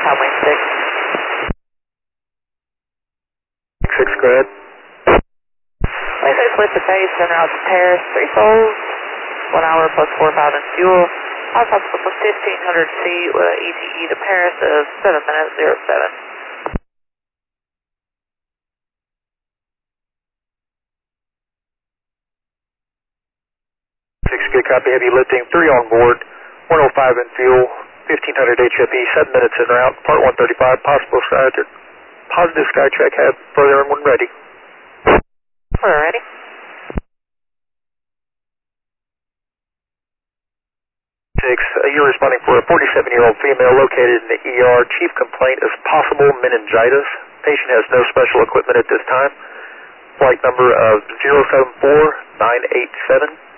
Conway 6. 6, go ahead. Wayne 6 with the base en route to Paris, 3 souls, 1 hour plus 4,000 fuel. Outside for 1,500 feet with an ETE to Paris of 7 minutes 07. 6, good copy, heavy lifting, 3 on board, 105 in fuel, 1,500 HFE, 7 minutes en route, part 135, positive sky check, have further and when ready. We're ready. 6, you're responding for a 47-year-old female located in the ER. Chief complaint is possible meningitis. Patient has no special equipment at this time. Flight number of 074987.